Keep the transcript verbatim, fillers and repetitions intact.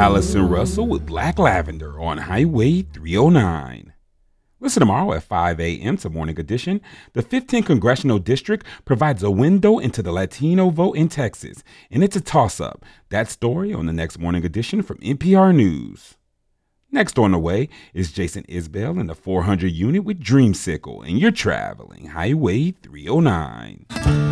Allison Russell with Black Lavender on Highway three oh nine. Listen tomorrow at five a.m. to Morning Edition. The fifteenth Congressional District provides a window into the Latino vote in Texas, and it's a toss-up. That story on the next Morning Edition from N P R News. Next on the way is Jason Isbell in the four hundred unit with Dreamsicle, and you're traveling Highway three oh nine.